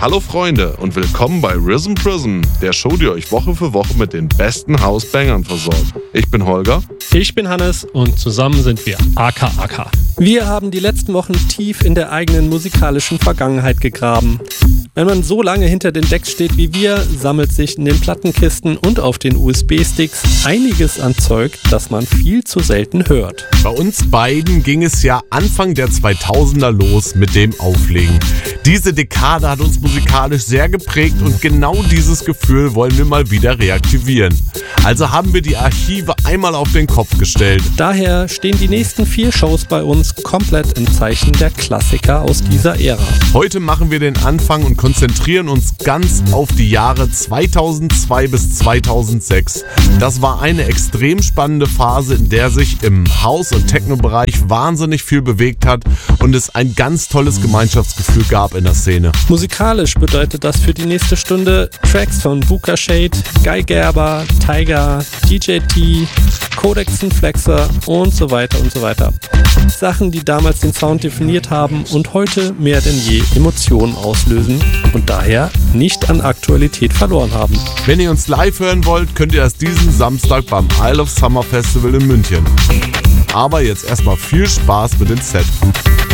Hallo Freunde und willkommen bei Risen Prison, der Show, die euch Woche für Woche mit den besten Hausbangern versorgt. Ich bin Holger. Ich bin Hannes und zusammen sind wir AKAK. Wir haben die letzten Wochen tief in der eigenen musikalischen Vergangenheit gegraben. Wenn man so lange hinter den Decks steht wie wir, sammelt sich in den Plattenkisten und auf den USB-Sticks einiges an Zeug, das man viel zu selten hört. Bei uns beiden ging es ja Anfang der 2000er los mit dem Auflegen. Diese Dekade hat uns musikalisch sehr geprägt und genau dieses Gefühl wollen wir mal wieder reaktivieren. Also haben wir die Archive einmal auf den Kopf gestellt. Daher stehen die nächsten 4 Shows bei uns komplett im Zeichen der Klassiker aus dieser Ära. Heute machen wir den Anfang und konzentrieren uns ganz auf die Jahre 2002 bis 2006. Das war eine extrem spannende Phase, in der sich im House- und Techno-Bereich wahnsinnig viel bewegt hat und es ein ganz tolles Gemeinschaftsgefühl gab in der Szene. Musikalisch bedeutet das für die nächste Stunde Tracks von Buka Shade, Guy Gerber, Tiger, DJ T, Codex und Flexer und so weiter und so weiter. Sachen, die damals den Sound definiert haben und heute mehr denn je Emotionen auslösen und daher nicht an Aktualität verloren haben. Wenn ihr uns live hören wollt, könnt ihr das diesen Samstag beim Isle of Summer Festival in München. Aber jetzt erstmal viel Spaß mit dem Set.